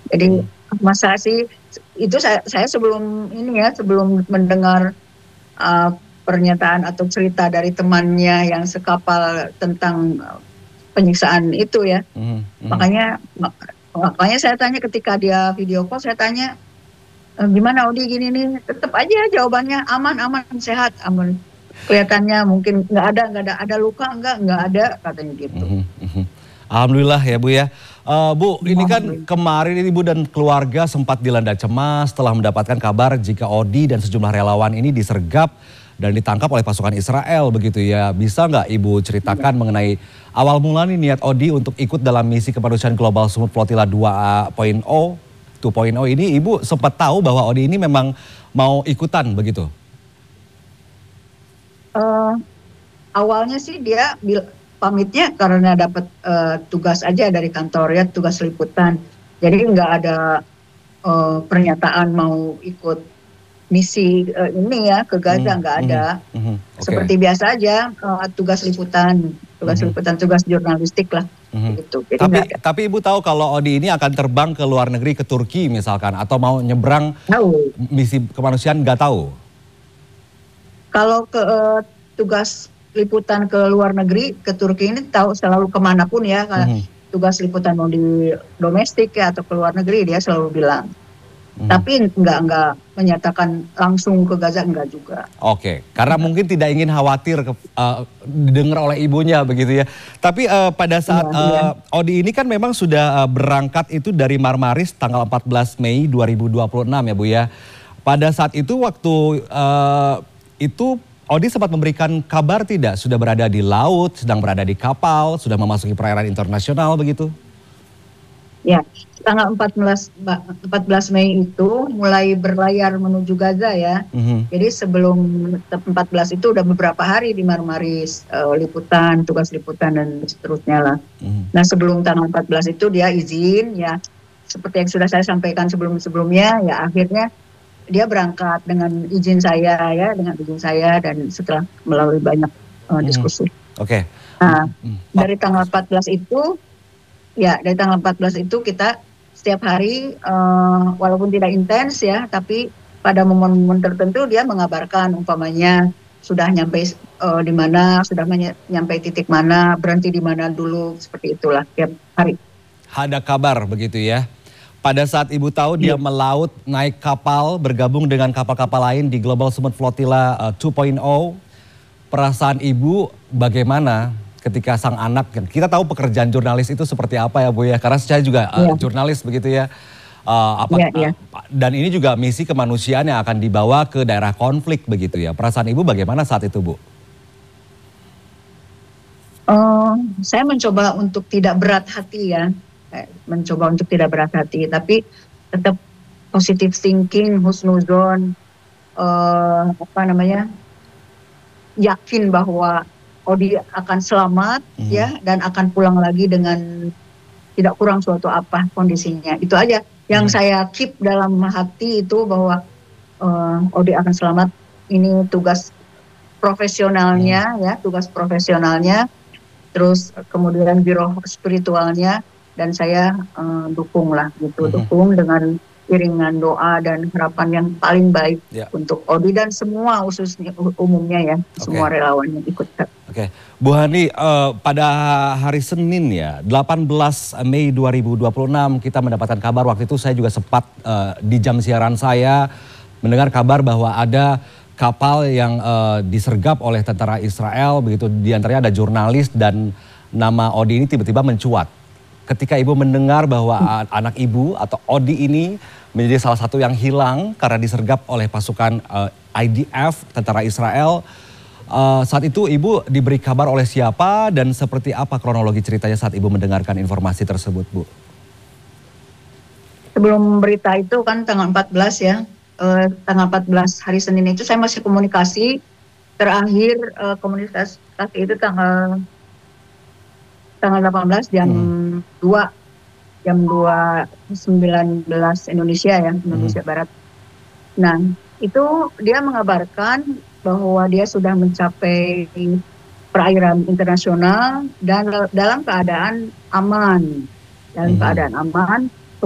Jadi masa sih itu saya sebelum ini ya, sebelum mendengar uh, pernyataan atau cerita dari temannya yang sekapal tentang penyiksaan itu ya. Makanya makanya saya tanya ketika dia video call, saya tanya, gimana Odi gini nih, tetap aja jawabannya aman, aman, sehat, aman. Kelihatannya mungkin nggak ada luka, nggak ada katanya gitu. Alhamdulillah ya Bu ya. Bu, ini kan kemarin Ibu dan keluarga sempat dilanda cemas setelah mendapatkan kabar jika Odi dan sejumlah relawan ini disergap dan ditangkap oleh pasukan Israel begitu ya. Bisa nggak Ibu ceritakan mengenai awal mula nih niat Odi untuk ikut dalam misi kemanusiaan global Sumut Flotilla 2.0 ini, Ibu sempat tahu bahwa Odi ini memang mau ikutan begitu? Awalnya sih dia pamitnya karena dapat tugas aja dari kantor ya, tugas liputan. Jadi nggak ada pernyataan mau ikut misi ini ya ke Gaza, nggak ada. Seperti biasa aja tugas liputan, tugas jurnalistik lah. Gitu. Jadi tapi Ibu tahu kalau Odi ini akan terbang ke luar negeri, ke Turki misalkan, atau mau nyebrang misi kemanusiaan, nggak tahu? Kalau ke tugas liputan ke luar negeri, ke Turki ini tahu selalu kemanapun ya, tugas liputan mau di domestik ya atau ke luar negeri dia selalu bilang. Tapi nggak menyatakan langsung ke Gaza, enggak juga. Oke, karena mungkin tidak ingin khawatir didengar oleh ibunya begitu ya. Tapi pada saat Odi ini kan memang sudah berangkat itu dari Marmaris tanggal 14 Mei 2026 ya Bu ya. Pada saat itu waktu itu Odi sempat memberikan kabar tidak? Sudah berada di laut, sedang berada di kapal, sudah memasuki perairan internasional begitu? Ya, tanggal 14 Mei itu mulai berlayar menuju Gaza ya. Jadi sebelum 14 itu udah beberapa hari di Marmaris, liputan, tugas liputan dan seterusnya lah. Nah sebelum tanggal 14 itu dia izin ya, seperti yang sudah saya sampaikan sebelum-sebelumnya ya, akhirnya dia berangkat dengan izin saya ya, dan setelah melalui banyak diskusi. Oke. Nah, dari tanggal 14 itu kita setiap hari walaupun tidak intens ya, tapi pada momen-momen tertentu dia mengabarkan, umpamanya sudah nyampe di mana, sudah nyampe titik mana, berhenti di mana dulu, seperti itulah tiap hari. Ada kabar begitu ya. Pada saat Ibu tahu dia melaut, naik kapal, bergabung dengan kapal-kapal lain di Global Sumut Flotilla 2.0, perasaan Ibu bagaimana ketika sang anak, kita tahu pekerjaan jurnalis itu seperti apa ya Bu ya, karena saya juga jurnalis begitu ya. Dan ini juga misi kemanusiaan yang akan dibawa ke daerah konflik begitu ya. Perasaan Ibu bagaimana saat itu Bu? Saya mencoba untuk tidak berat hati ya. Tapi tetap positive thinking, husnuzon, yakin bahwa Odi akan selamat ya, dan akan pulang lagi dengan tidak kurang suatu apa kondisinya. Itu aja yang saya keep dalam hati itu, bahwa Odi akan selamat. Ini tugas profesionalnya ya, terus kemudian biro spiritualnya, dan saya dukung dengan iringan doa dan harapan yang paling baik untuk Odi dan semua, khususnya umumnya ya, semua relawan yang ikut. Oke, Bu Hani, pada hari Senin ya, 18 Mei 2026 kita mendapatkan kabar, waktu itu saya juga sempat di jam siaran saya mendengar kabar bahwa ada kapal yang disergap oleh tentara Israel begitu, diantaranya ada jurnalis dan nama Odi ini tiba-tiba mencuat. Ketika Ibu mendengar bahwa anak Ibu atau Odi ini menjadi salah satu yang hilang karena disergap oleh pasukan IDF, tentara Israel, saat itu Ibu diberi kabar oleh siapa dan seperti apa kronologi ceritanya saat Ibu mendengarkan informasi tersebut, Bu? Sebelum berita itu kan tanggal 14 ya, tanggal 14 hari Senin itu saya masih komunikasi, terakhir komunikasi itu tanggal 18 jam 2:19 Indonesia ya, Indonesia Barat. Nah, itu dia mengabarkan bahwa dia sudah mencapai perairan internasional dan dalam keadaan aman.